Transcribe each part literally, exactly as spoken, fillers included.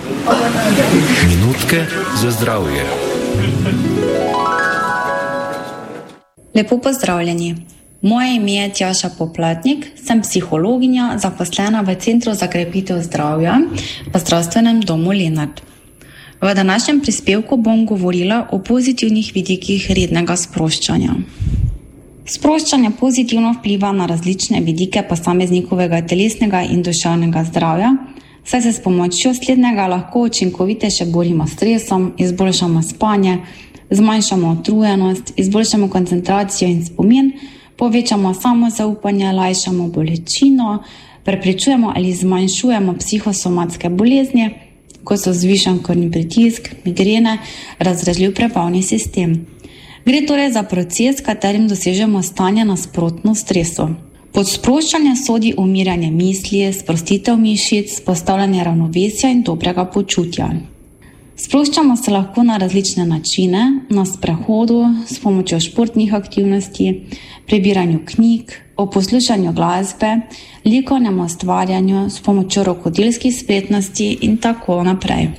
Minutke za zdravje. Lepo pozdravljeni. Moje ime je Tjaša Poplatnik, sem psihologinja, zaposlena v Centru za krepitev zdravja v Zdravstvenem domu Lenart. V današnjem prispevku bom govorila o pozitivnih vidikih rednega sproščanja. Sproščanje pozitivno vpliva na različne vidike posameznikovega telesnega in duševnega zdravja, saj se s pomočjo slednjega lahko učinkovitejše borimo s stresom, izboljšamo spanje, zmanjšamo utrujenost, izboljšamo koncentracijo in spomin, povečamo samozaupanje, lajšamo bolečino, preprečujemo ali zmanjšujemo psihosomatske bolezni, kot so zvišan krvni pritisk, migrene, razdražljiv prebavni sistem. Gre torej za proces, s katerim dosežemo stanje nasprotno stresu. Pod sproščanje sodi umiranje misli, sprostitev mišic, postavljanje ravnovesja in dobrega počutja. Sproščamo se lahko na različne načine, na sprehodu, s pomočjo športnih aktivnosti, prebiranju knjig, o poslušanju glasbe, likovnem ustvarjanju, s pomočjo rokodelskih spretnosti in tako naprej.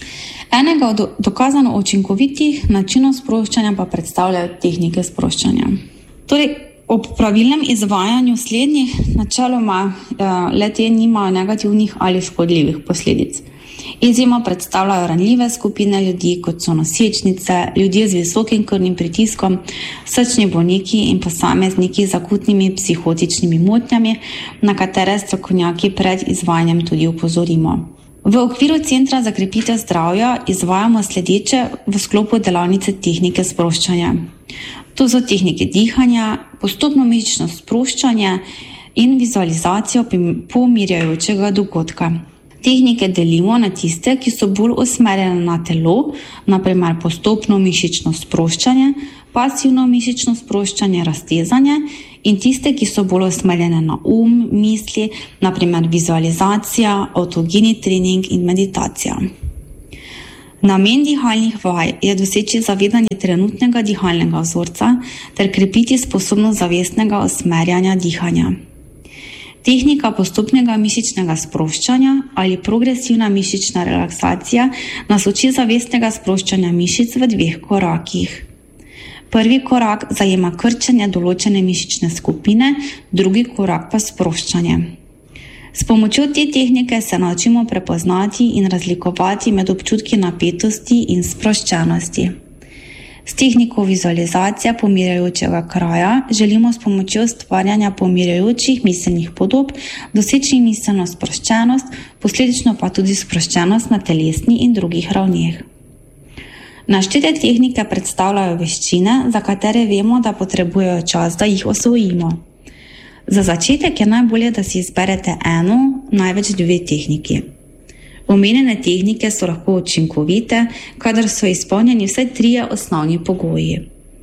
Enega od dokazano učinkovitih načinov sproščanja pa predstavljajo tehnike sproščanja. Torej, ob pravilnem izvajanju slednjih načeloma le-te nimajo negativnih ali škodljivih posledic. Izjemo predstavljajo ranljive skupine ljudi, kot so nosečnice, ljudje z visokim krvnim pritiskom, srčni bolniki in posamezniki z akutnimi psihotičnimi motnjami, na katere strokovnjaki pred izvajanjem tudi opozorimo. V okviru Centra za krepitev zdravja izvajamo sledeče v sklopu delavnice tehnike sproščanja. To so tehnike dihanja, postopno mišično sproščanje in vizualizacijo pomirjajočega dogodka. Tehnike delimo na tiste, ki so bolj usmerjene na telo, na primer postopno mišično sproščanje, pasivno mišično sproščanje, raztezanje, in tiste, ki so bolj usmerjene na um, misli, na primer vizualizacija, avtogeni trening in meditacija. Namen dihalnih vaj je doseči zavedanje trenutnega dihalnega vzorca ter krepiti sposobnost zavestnega usmerjanja dihanja. Tehnika postopnega mišičnega sproščanja ali progresivna mišična relaksacija nas uči zavestnega sproščanja mišic v dveh korakih. Prvi korak zajema krčenje določene mišične skupine, drugi korak pa sproščanje. S pomočjo te tehnike se naučimo prepoznati in razlikovati med občutki napetosti in sproščenosti. S tehniko vizualizacije pomirjajočega kraja želimo s pomočjo ustvarjanja pomirjajočih miselnih podob doseči miselno sproščenost, posledično pa tudi sproščenost na telesni in drugih ravneh. Naštete tehnike predstavljajo veščine, za katere vemo, da potrebujejo čas, da jih osvojimo. Za začetek je najbolje, da si izberete eno, največ dve tehniki. Omenjene tehnike so lahko učinkovite, kadar so izpolnjeni vsaj trije osnovni pogoji.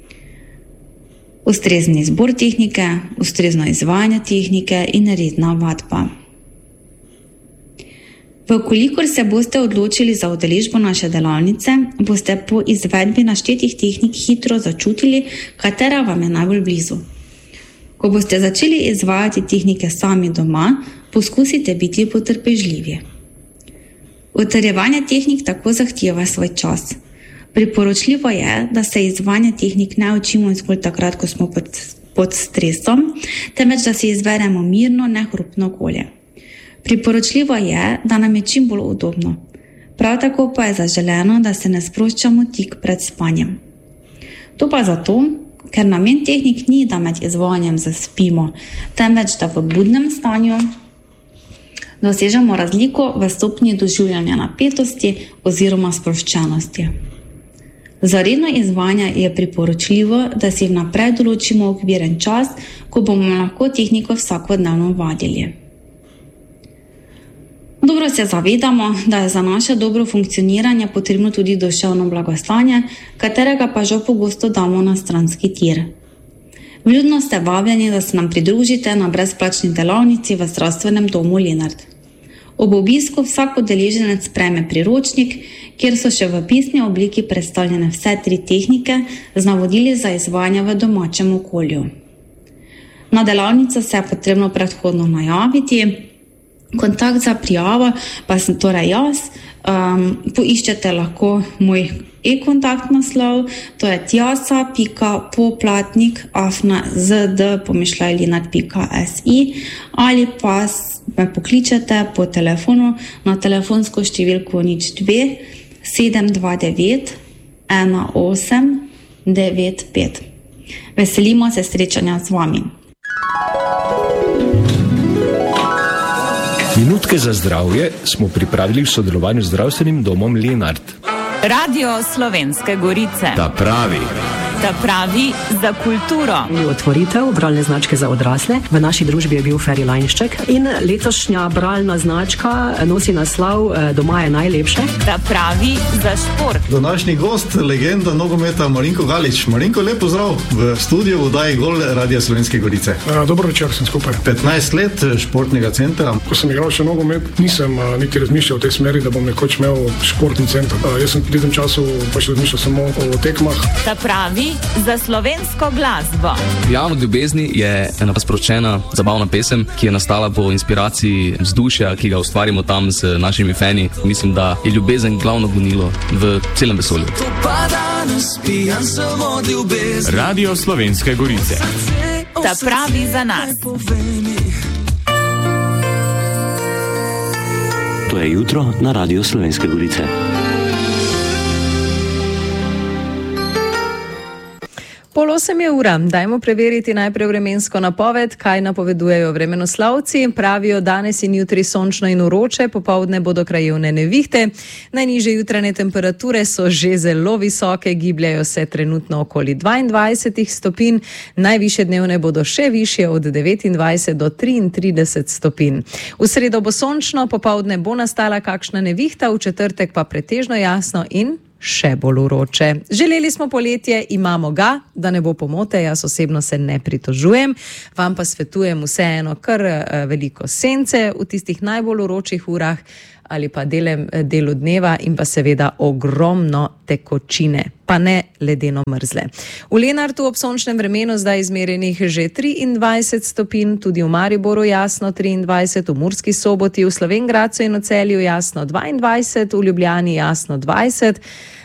Ustrezen izbor tehnike, ustrezno izvajanje tehnike in redna vadba. Vkolikor se boste odločili za udeležbo naše delavnice, boste po izvedbi naštetih tehnik hitro začutili, katera vam je najbolj blizu. Ko boste začeli izvajati tehnike sami doma, poskusite biti potrpežljivi. Utrjevanje tehnik tako zahteva svoj čas. Priporočljivo je, da se izvajanje tehnik ne učimo zgolj takrat, ko smo pod, pod stresom, temveč da si izberemo mirno, nehrupno okolje. Priporočljivo je, da nam je čim bolj udobno. Prav tako pa je zaželeno, da se ne sproščamo tik pred spanjem. To pa zato, ker namen tehnik ni, da med izvajanjem zaspimo, temveč da v budnem stanju dosežemo razliko v stopnji doživljanja napetosti oziroma sproščenosti. Za redno izvajanje je priporočljivo, da si vnaprej določimo okviren čas, ko bomo lahko tehniko vsakodnevno vadili. Dobro se zavedamo, da je za naše dobro funkcioniranje potrebno tudi duševno blagostanje, katerega pa žal pogosto damo na stranski tir. Vljudno ste vabljeni, da se nam pridružite na brezplačni delavnici v Zdravstvenem domu Lenart. Ob obisku vsak udeleženec prejme priročnik, kjer so še v pisni obliki predstavljene vse tri tehnike z navodili za izvajanje v domačem okolju. Na delavnico se je potrebno predhodno najaviti. Kontakt za prijavo pa sem torej jaz, Um, poiščete lahko moj e-kontakt naslov, to je tjasa pika poplatnik afna zd pomišljaj lenart pika si ali pa me pokličete po telefonu na telefonsko številko nič dve sedem dva devet ena osem devet pet. Veselimo se srečanja z vami. Minutke za zdravje smo pripravili v sodelovanju z zdravstvenim domom Lenart. Radio Slovenske Gorice. Ta pravi. Ta pravi za kulturo. Otvoritev bralne značke za odrasle. V naši družbi je bil Ferilanšček in letošnja bralna značka nosi naslov Doma je najlepše. Ta pravi za šport. Današnji gost, legenda nogometa Marinko Galič. Marinko, lep pozdrav v studiu oddaji Gol Radio Slovenske Gorice. A, dobro večer, sem skupaj. petnajst let športnega centra. Ko sem igral še nogomet, nisem a, niti razmišljal v tej smeri, da bom nekoč imel športni center. A, jaz sem v tem času pač razmišljal samo o tekmah. Ta pravi za slovensko glasbo. Javno ljubezni je ena sproščena, zabavna pesem, ki je nastala po inspiraciji vzdušja, ki ga ustvarimo tam z našimi fani. Mislim, da je ljubezen glavno gonilo v celem vesolju. Radio Slovenske Gorice. Ta pravi za nas. To je jutro na Radio Slovenske Gorice. Pol osem je ura. Dajmo preveriti najprej vremensko napoved, kaj napovedujejo vremenoslavci. Pravijo, danes in jutri sončno in vroče, popoldne bodo krajevne nevihte. Najnižje jutranje temperature so že zelo visoke, gibljajo se trenutno okoli dvaindvajset stopinj, najvišje dnevne bodo še višje od devetindvajset do triintrideset stopinj. V sredo bo sončno, popoldne bo nastala kakšna nevihta, v četrtek pa pretežno jasno in še bolj vroče. Želeli smo poletje, imamo ga, da ne bo pomote, jaz osebno se ne pritožujem, vam pa svetujem vseeno kar veliko sence v tistih najbolj vročih urah ali pa delem, delu dneva in pa seveda ogromno tekočine, pa ne ledeno mrzle. V Lenartu ob sončnem vremenu zdaj izmerjenih že triindvajset stopinj, tudi v Mariboru jasno triindvajset, v Murski Soboti, v Slovenj Gradcu in v Celju jasno dvaindvajset, v Ljubljani jasno dvajset,